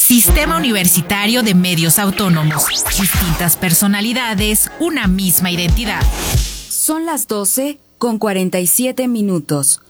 Sistema Universitario de Medios Autónomos. Distintas personalidades, una misma identidad. Son las 12:47.